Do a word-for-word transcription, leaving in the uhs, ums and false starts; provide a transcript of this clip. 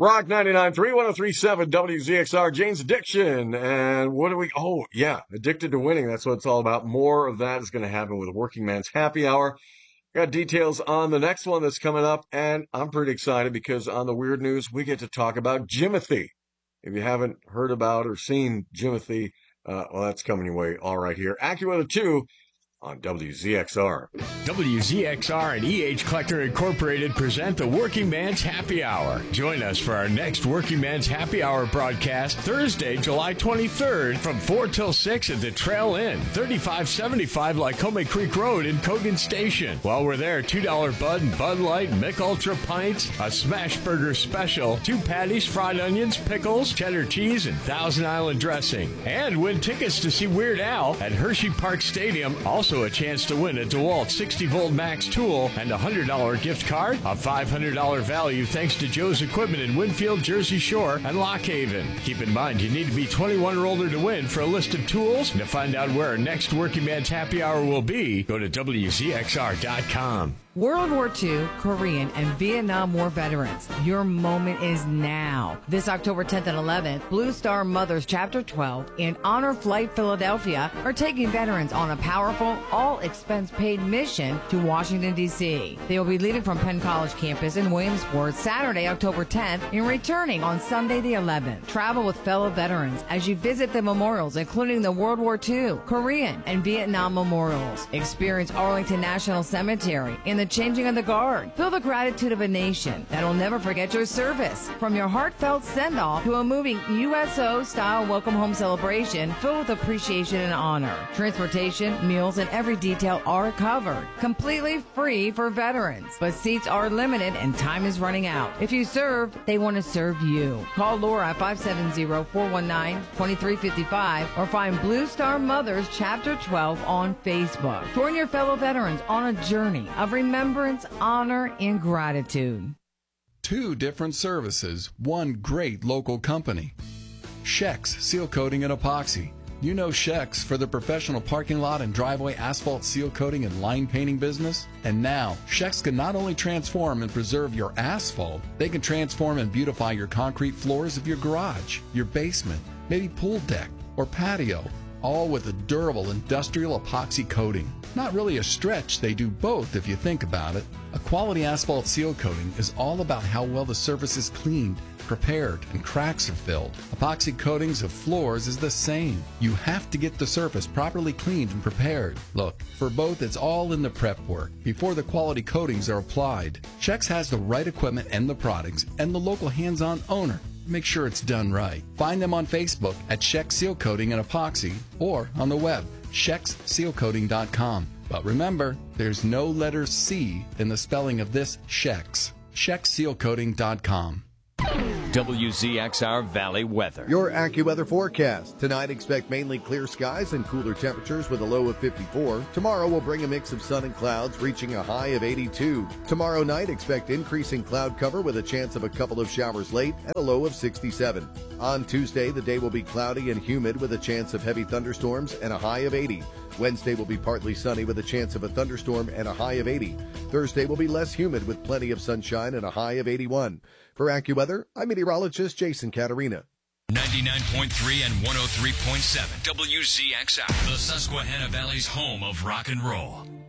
Rock ninety-nine point three, one oh three point seven W Z X R, Jane's Addiction. And what do we, oh, yeah, Addicted to Winning. That's what it's all about. More of that is going to happen with Working Man's Happy Hour. Got details on the next one that's coming up, and I'm pretty excited because on the Weird News, we get to talk about Jimothy. If you haven't heard about or seen Jimothy, uh, well, that's coming your way all right here. AccuWeather two on W Z X R. W Z X R and E H Collector Incorporated present the Working Man's Happy Hour. Join us for our next Working Man's Happy Hour broadcast Thursday, July twenty-third from four till six at the Trail Inn, thirty-five seventy-five Lycoming Creek Road in Cogan Station. While we're there, two dollar Bud and Bud Light, Mick Ultra Pints, a Smash Burger Special, two patties, fried onions, pickles, cheddar cheese, and Thousand Island dressing. And win tickets to see Weird Al at Hershey Park Stadium. Also a chance to win a DeWalt sixty volt max tool and a one hundred dollar gift card, a five hundred dollar value thanks to Joe's Equipment in Winfield, Jersey Shore, and Lock Haven. Keep in mind, you need to be twenty-one or older to win. For a list of tools and to find out where our next Working Man's Happy Hour will be, go to W Z X R dot com. World War Two, Korean, and Vietnam War veterans, your moment is now. This October tenth and eleventh, Blue Star Mothers Chapter twelve and Honor Flight Philadelphia are taking veterans on a powerful, all-expense-paid mission to Washington, D C They will be leaving from Penn College campus in Williamsport Saturday, October tenth, and returning on Sunday the eleventh. Travel with fellow veterans as you visit the memorials, including the World War Two, Korean, and Vietnam memorials. Experience Arlington National Cemetery and the The changing of the guard. Feel the gratitude of a nation that will never forget your service. From your heartfelt send-off to a moving U S O-style welcome home celebration filled with appreciation and honor. Transportation, meals, and every detail are covered. Completely free for veterans. But seats are limited and time is running out. If you served, they want to serve you. Call Laura at five seven zero, four one nine, two three five five or find Blue Star Mothers Chapter twelve on Facebook. Join your fellow veterans on a journey of remembrance. Remembrance, honor, and gratitude. Two different services, one great local company. Shex Seal Coating and Epoxy. You know Shex for the professional parking lot and driveway asphalt seal coating and line painting business. And now, Shex can not only transform and preserve your asphalt, they can transform and beautify your concrete floors of your garage, your basement, maybe pool deck, or patio, all with a durable industrial epoxy coating. Not really a stretch, they do both if you think about it. A quality asphalt seal coating is all about how well the surface is cleaned, prepared, and cracks are filled. Epoxy coatings of floors is the same. You have to get the surface properly cleaned and prepared. Look, for both it's all in the prep work before the quality coatings are applied. Shex has the right equipment and the products and the local hands-on owner. Make sure it's done right. Find them on Facebook at Shex Seal Coating and Epoxy or on the web, shex seal coating dot com. But remember, there's no letter C in the spelling of this Shex. shex seal coating dot com. W Z X R Valley weather. Your AccuWeather forecast. Tonight, expect mainly clear skies and cooler temperatures with a low of fifty-four. Tomorrow will bring a mix of sun and clouds, reaching a high of eighty-two. Tomorrow night, expect increasing cloud cover with a chance of a couple of showers late and a low of sixty-seven. On Tuesday, the day will be cloudy and humid with a chance of heavy thunderstorms and a high of eighty. Wednesday will be partly sunny with a chance of a thunderstorm and a high of eighty. Thursday will be less humid with plenty of sunshine and a high of eighty-one. For AccuWeather, I'm meteorologist Jason Caterina. ninety-nine point three and one oh three point seven W Z X R, the Susquehanna Valley's home of rock and roll.